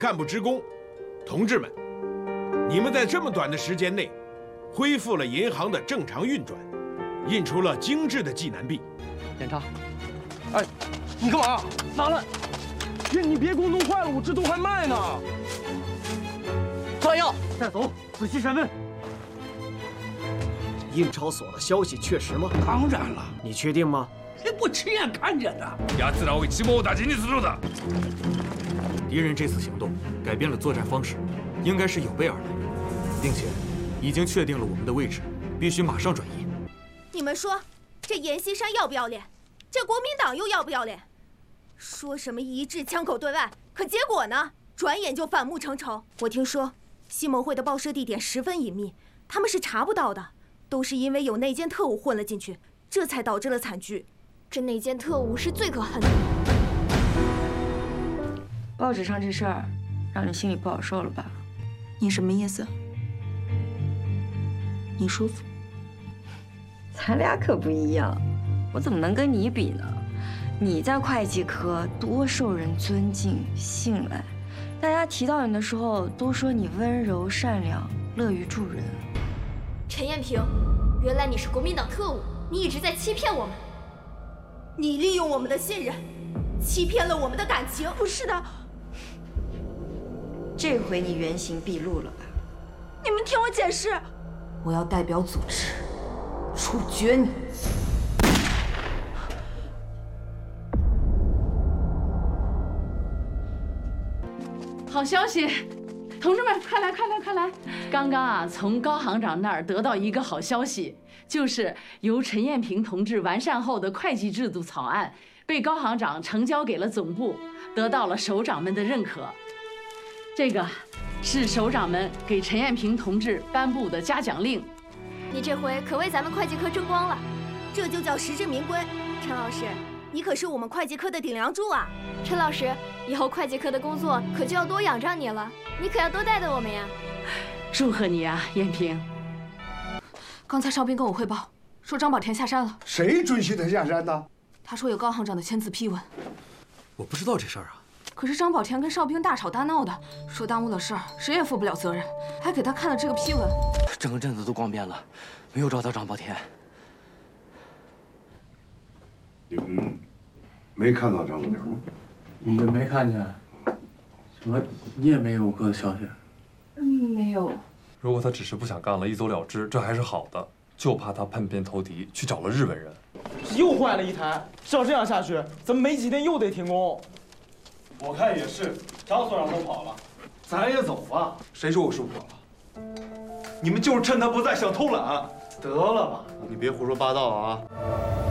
干部职工，同志们，你们在这么短的时间内，恢复了银行的正常运转，印出了精致的济南币。 检查。哎，你干嘛？拿来！你别给我弄坏了，我这都还卖呢。抓药，带走，仔细审问。 印钞所的消息确实吗？ 当然了， 你确定吗？ 我亲眼看见的。 奴らを一網打尽にするのだ。 敌人这次行动改变了作战方式，应该是有备而来，并且已经确定了我们的位置，必须马上转移。 你们说，这阎锡山要不要脸？这国民党又要不要脸？说什么一致枪口对外，可结果呢？转眼就反目成仇。我听说，西盟会的报社地点十分隐秘，他们是查不到的，都是因为有内奸特务混了进去，这才导致了惨剧。这内奸特务是最可恨的。 报纸上这事儿，让你心里不好受了吧？ 你什么意思？你舒服？ 咱俩可不一样，我怎么能跟你比呢？你在会计科多受人尊敬信赖，大家提到你的时候都说你温柔善良，乐于助人。 陈艳萍，原来你是国民党特务，你一直在欺骗我们，你利用我们的信任，欺骗了我们的感情。 不是的， 这回你原形毕露了吧？ 你们听我解释， 我要代表组织处决你。 好消息，同志们，快来快来快来！刚刚啊，从高行长那儿得到一个好消息，就是由陈艳萍同志完善后的会计制度草案被高行长呈交给了总部，得到了首长们的认可。这个是首长们给陈艳萍同志颁布的嘉奖令。 你这回可为咱们会计科争光了，这就叫实至名归。陈老师，你可是我们会计科的顶梁柱啊！ 陈老师，以后会计科的工作可就要多仰仗你了，你可要多带带我们呀！ 祝贺你啊，艳萍！ 刚才哨兵跟我汇报，说张宝田下山了。 谁准许他下山的？ 他说有高行长的签字批文。 我不知道这事儿啊。 可是张宝田跟哨兵大吵大闹的，说耽误了事儿，谁也负不了责任，还给他看了这个批文。 整个镇子都光遍了，没有找到张宝田。 你们没看到张宝田吗？ 你们没看见？什么？你也没有过的消息？ 没有。 如果他只是不想干了，一走了之，这还是好的。就怕他叛变投敌，去找了日本人。 又坏了一台，照这样下去，咱们没几天又得停工。 我看也是，张所长都跑了，咱也走吧。 谁说我是我了？你们就是趁他不在想偷懒。 得了吧， 你别胡说八道啊！